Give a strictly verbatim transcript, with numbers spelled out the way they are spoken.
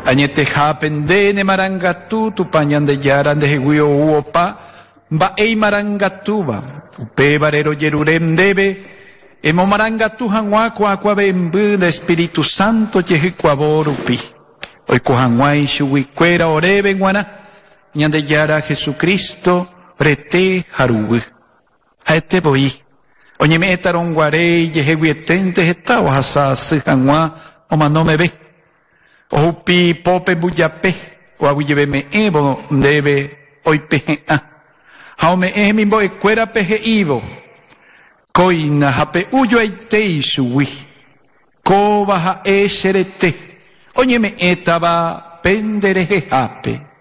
Añete japendene marangatu tu pañande yaran de jeguio uopa ba ei marangatuba upe barero yerurem debe emo marangatu hanwa kwa kwa bembu de Espíritu Santo yehi kwa borupi hoy ko hanwa ishui kwera orebe ngwana ñande yara Jesucristo rete harubu haete boi oñe me etaron guare yehi etente hetawa hasa se hanwa o manome be Opi pope buyape, o aguillebe me evo debe hoy peje a. Jaume es mi boy cuera peje ivo. Coina jape uyo aite suwi. Coba ja e xerete. Oñe me etaba pendereje jape.